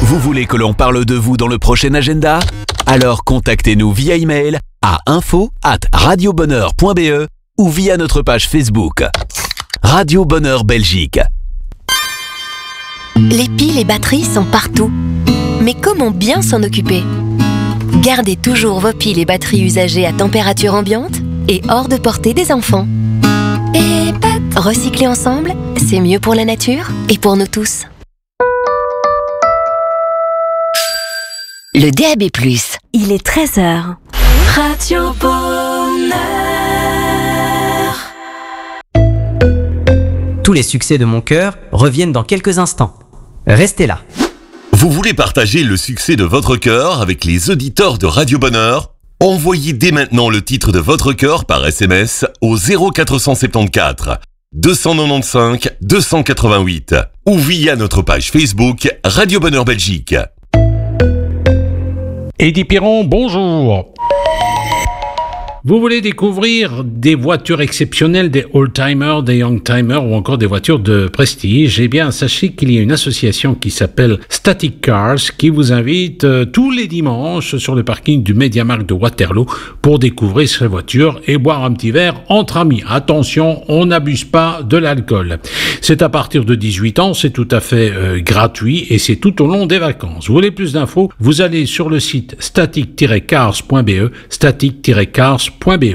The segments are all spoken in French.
Vous voulez que l'on parle de vous dans le prochain agenda ? Alors contactez-nous via email à info@radiobonheur.be ou via notre page Facebook. Radio Bonheur Belgique. Les piles et batteries sont partout. Mais comment bien s'en occuper ? Gardez toujours vos piles et batteries usagées à température ambiante et hors de portée des enfants. Et recycler ensemble, c'est mieux pour la nature et pour nous tous. Le DAB+, il est 13h. Radio Bonheur. Tous les succès de mon cœur reviennent dans quelques instants. Restez là. Vous voulez partager le succès de votre cœur avec les auditeurs de Radio Bonheur ? Envoyez dès maintenant le titre de votre cœur par SMS au 0474 295 288 ou via notre page Facebook Radio Bonheur Belgique. Eddy Piron, bonjour. Vous voulez découvrir des voitures exceptionnelles, des old-timers, des young-timers ou encore des voitures de prestige? Eh bien, sachez qu'il y a une association qui s'appelle Static Cars qui vous invite tous les dimanches sur le parking du MediaMarkt de Waterloo pour découvrir ces voitures et boire un petit verre entre amis. Attention, on n'abuse pas de l'alcool. C'est à partir de 18 ans, c'est tout à fait gratuit et c'est tout au long des vacances. Vous voulez plus d'infos? Vous allez sur le site static-cars.be, static-cars.be.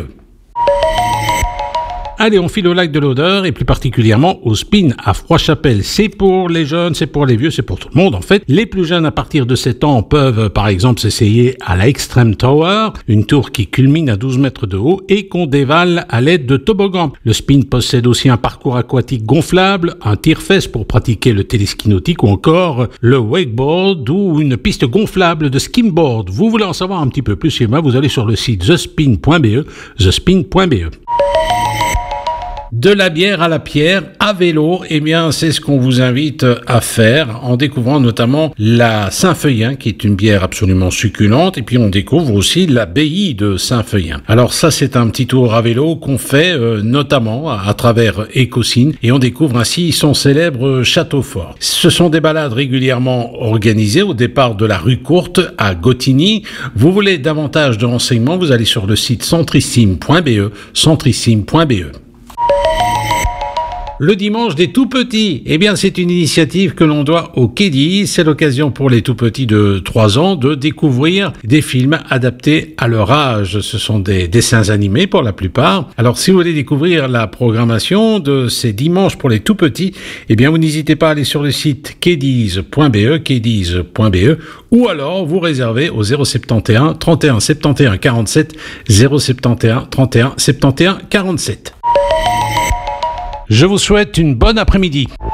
Allez, on file au lac de l'Odeur et plus particulièrement au Spin à Froidchapelle. C'est pour les jeunes, c'est pour les vieux, c'est pour tout le monde en fait. Les plus jeunes à partir de 7 ans peuvent par exemple s'essayer à la Extreme Tower, une tour qui culmine à 12 mètres de haut et qu'on dévale à l'aide de toboggans. Le Spin possède aussi un parcours aquatique gonflable, un tire-fesse pour pratiquer le téléski nautique ou encore le wakeboard ou une piste gonflable de skimboard. Vous voulez en savoir un petit peu plus, et moi vous allez sur le site thespin.be, thespin.be. De la bière à la pierre, à vélo, eh bien, c'est ce qu'on vous invite à faire en découvrant notamment la Saint-Feuillin, qui est une bière absolument succulente, et puis on découvre aussi l'abbaye de Saint-Feuillin. Alors ça, c'est un petit tour à vélo qu'on fait notamment à travers Écosine, et on découvre ainsi son célèbre château fort. Ce sont des balades régulièrement organisées au départ de la rue Courte à Gottigny. Vous voulez davantage de renseignements, vous allez sur le site centrissime.be, centrissime.be. Le dimanche des tout-petits, eh bien c'est une initiative que l'on doit au Kiddies. C'est l'occasion pour les tout-petits de 3 ans de découvrir des films adaptés à leur âge. Ce sont des dessins animés pour la plupart. Alors si vous voulez découvrir la programmation de ces dimanches pour les tout-petits, eh bien vous n'hésitez pas à aller sur le site kiddies.be, kiddies.be, ou alors vous réservez au 071 31 71 47, 071 31 71 47. Je vous souhaite une bonne après-midi.